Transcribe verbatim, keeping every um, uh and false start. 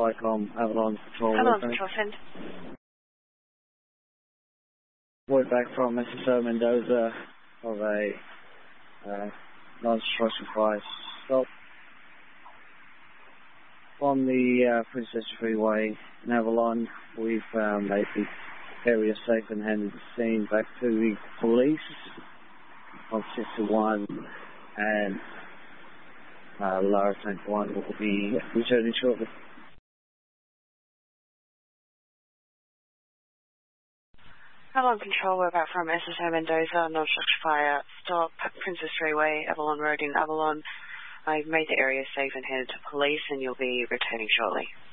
Icom, Avalon Patrol. Avalon Patrol, send. Word back from S S O Mendoza of a uh, non-destruction fire stop on the uh, Princess Freeway in Avalon. We've um, made the area safe and handed the scene back to the police on Sister one, and uh, Lower Tank one will be returning shortly. Avalon Control, we're back from S S O Mendoza, non-destruction fire stop, Princess Freeway, Avalon Road in Avalon. I've made the area safe and handed to police, and you'll be returning shortly.